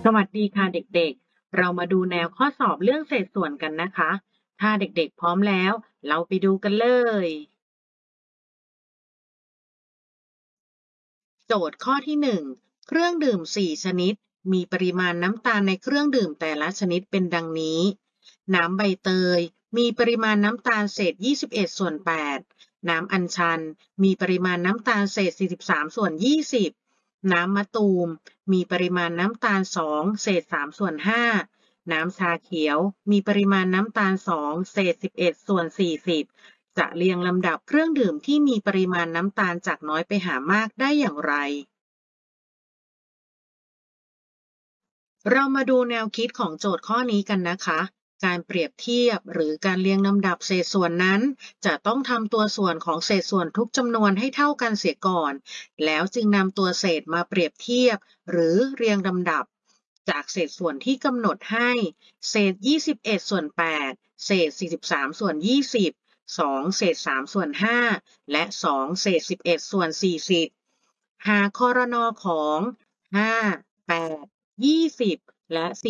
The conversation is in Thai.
สวัสดีค่ะเด็กๆ เรามาดูแนวข้อสอบเรื่องเศษส่วนกันนะคะ ถ้าเด็กๆพร้อมแล้วเราไปดูกันเลย โจทย์ข้อที่1เครื่องดื่ม4ชนิดมีปริมาณน้ำตาลในเครื่องดื่มแต่ละชนิดเป็นดังนี้น้ำใบเตยมีปริมาณน้ำตาลเศษ21ส่วน8น้ำอัญชันมีปริมาณน้ำตาลเศษ43ส่วน20น้ำมะตูมมีปริมาณน้ำตาล2เศษ3ส่วน5น้ำชาเขียวมีปริมาณน้ำตาล2เศษ11ส่วน40จะเรียงลำดับเครื่องดื่มที่มีปริมาณน้ำตาลจากน้อยไปหามากได้อย่างไร เรามาดูแนวคิดของโจทย์ข้อนี้กันนะคะ การเปรียบเทียบหรือการเรียงลำดับเศษส่วนนั้นจะต้องทำตัวส่วนของเศษส่วนทุกจำนวนให้เท่ากันเสียก่อน แล้วจึงนำตัวเศษมาเปรียบเทียบหรือเรียงลำดับจากเศษส่วนที่กำหนดให้เศษ21ส่วน8เศษ43ส่วน20 2เศษ3ส่วน5และ2เศษ11ส่วน40หาครนของ5 8 20และ